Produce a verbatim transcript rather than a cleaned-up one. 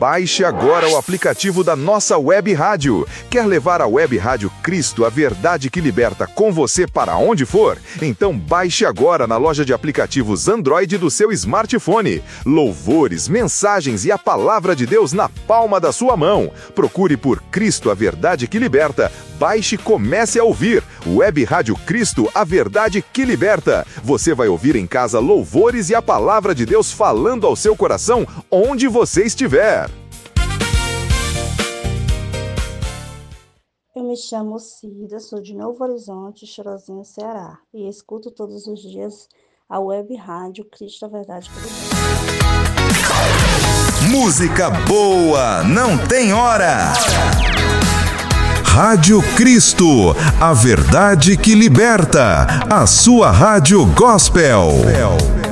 Baixe agora o aplicativo da nossa web rádio. Quer levar a web rádio Cristo, a verdade que liberta, com você para onde for? Então baixe agora na loja de aplicativos Android do seu smartphone. Louvores, mensagens e a palavra de Deus na palma da sua mão. Procure por Cristo, a verdade que liberta. Baixe e comece a ouvir. Web Rádio Cristo, a verdade que liberta. Você vai ouvir em casa louvores e a palavra de Deus falando ao seu coração onde você estiver. Eu me chamo Cida, sou de Novo Horizonte, Chorozinho, Ceará, e escuto todos os dias a Web Rádio Cristo, a verdade que liberta. Música boa, não tem hora. Rádio Cristo, a verdade que liberta. A sua rádio gospel.